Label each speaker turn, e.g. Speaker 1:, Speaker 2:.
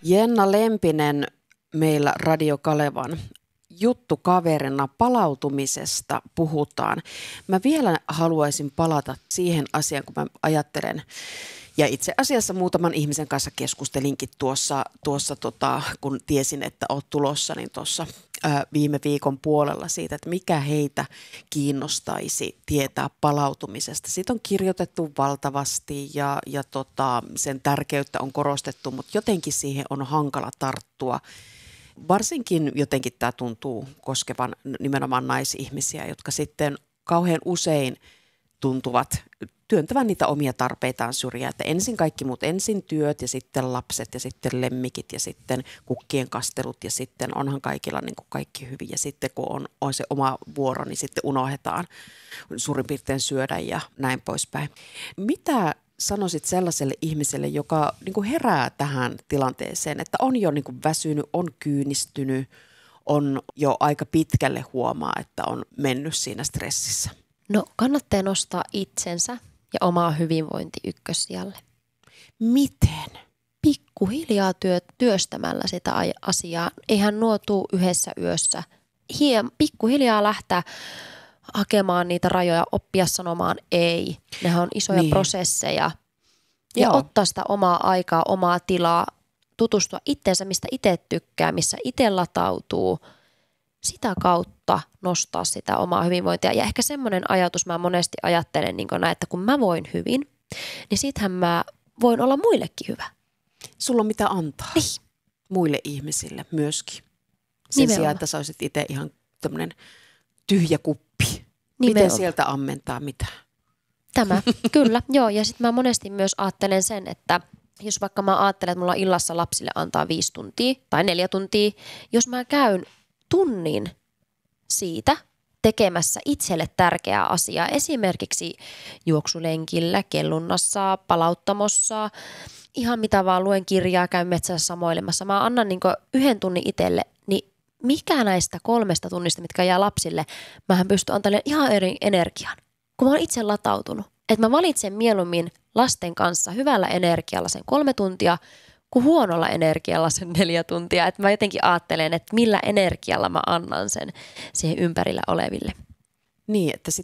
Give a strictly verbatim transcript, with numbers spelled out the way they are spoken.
Speaker 1: Jenna Lempinen meillä Radio Kalevan juttukaverina palautumisesta puhutaan. Mä vielä haluaisin palata siihen asiaan, kun mä ajattelen, ja itse asiassa muutaman ihmisen kanssa keskustelinkin tuossa, tuossa tota, kun tiesin, että oot tulossa, niin tuossa ää, viime viikon puolella siitä, että mikä heitä kiinnostaisi tietää palautumisesta. Siitä on kirjoitettu valtavasti ja, ja tota, sen tärkeyttä on korostettu, mutta jotenkin siihen on hankala tarttua. Varsinkin jotenkin tämä tuntuu koskevan nimenomaan naisihmisiä, jotka sitten kauhean usein tuntuvat työntävän niitä omia tarpeitaan syrjään. Että ensin kaikki muut, ensin työt ja sitten lapset ja sitten lemmikit ja sitten kukkien kastelut ja sitten onhan kaikilla niin kuin kaikki hyvin. Ja sitten kun on, on se oma vuoro, niin sitten unohdetaan suurin piirtein syödä ja näin poispäin. Mitä sanoisit sellaiselle ihmiselle, joka niin kuin herää tähän tilanteeseen, että on jo niin kuin väsynyt, on kyynistynyt, on jo aika pitkälle huomaa, että on mennyt siinä stressissä?
Speaker 2: No kannattaa nostaa itsensä ja omaa hyvinvointi ykkössijalle.
Speaker 1: Miten?
Speaker 2: Pikkuhiljaa työ, työstämällä sitä asiaa. Eihän nuo tuu yhdessä yössä. Hiem, pikkuhiljaa lähteä hakemaan niitä rajoja, oppia sanomaan ei. Nehän on isoja niin. prosesseja. Ja Joo. ottaa sitä omaa aikaa, omaa tilaa, tutustua itteensä, mistä itse tykkää, missä itse latautuu. Sitä kautta nostaa sitä omaa hyvinvointia. Ja ehkä semmoinen ajatus mä monesti ajattelen, niin näin, että kun mä voin hyvin, niin sittenhän mä voin olla muillekin hyvä.
Speaker 1: Sulla on mitä antaa
Speaker 2: niin.
Speaker 1: muille ihmisille myöskin. Sen
Speaker 2: Nimenomaan.
Speaker 1: sijaan, että sä olisit itse ihan tämmöinen tyhjä kuppi.
Speaker 2: Nimenomaan.
Speaker 1: Miten sieltä ammentaa mitä?
Speaker 2: Tämä, kyllä, joo. Ja sitten mä monesti myös ajattelen sen, että jos vaikka mä ajattelen, että mulla illassa lapsille antaa viisi tuntia tai neljä tuntia, jos mä käyn tunnin siitä tekemässä itselle tärkeää asiaa, esimerkiksi juoksulenkillä, kellunnassa, palauttamossa, ihan mitä vaan, luen kirjaa, käyn metsässä samoilemassa. Mä annan niin kuin yhden tunnin itselle, niin mikä näistä kolmesta tunnista, mitkä jää lapsille, mähän pystyn antamaan ihan eri energian, kun mä oon itse latautunut. Että mä valitsen mieluummin lasten kanssa hyvällä energialla sen kolme tuntia, kuin huonolla energialla sen neljä tuntia. Että mä jotenkin ajattelen, että millä energialla mä annan sen siihen ympärillä oleville.
Speaker 1: Niin, että sitten